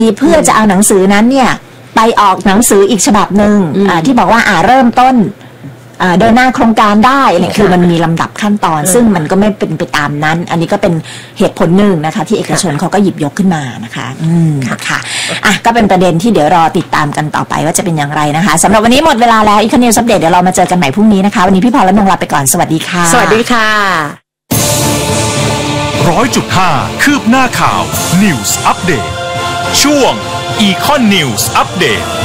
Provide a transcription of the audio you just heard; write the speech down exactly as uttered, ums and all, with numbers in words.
เพื่อจะเอาหนังสือนั้นเนี่ยไปออกหนังสืออีกฉบับหนึ่งที่บอกว่าอ่าเริ่มต้นเดินหน้าโครงการได้เนี่ยคือมันมีลำดับขั้นตอนซึ่งมันก็ไม่เป็นไปตามนั้นอันนี้ก็เป็นเหตุผลหนึ่งนะคะที่เอกชนเขาก็หยิบยกขึ้นมานะคะอืมค่ะอ่ะก็เป็นประเด็นที่เดี๋ยวรอติดตามกันต่อไปว่าจะเป็นอย่างไรนะคะสำหรับวันนี้หมดเวลาแล้วอีกนิวส์อัปเดตเดี๋ยวเรามาเจอกันใหม่พรุ่งนี้นะคะวันนี้พี่พรและนงลาไปก่อนสวัสดีค่ะสวัสดีค่ะร้อยจุดห้าคืบหน้าข่าว News Update ช่วง Econ News Update